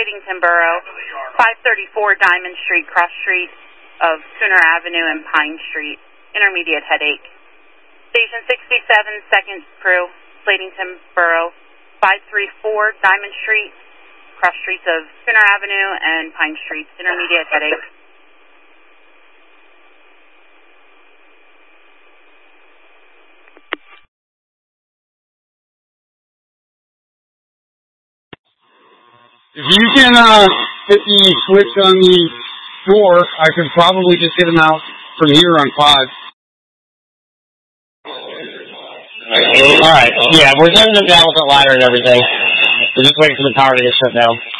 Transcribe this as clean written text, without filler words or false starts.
Slatington Borough, 534 Diamond Street, cross street of Cooner Avenue and Pine Street, intermediate headache. Station 67, second crew, Slatington Borough, 534 Diamond Street, cross streets of Cooner Avenue and Pine Street, intermediate headache. If you can hit the switch on the door, I could probably just get him out from here on 5. Alright, yeah, we're getting them down with the ladder and everything. We're just waiting for the tower to get shut down.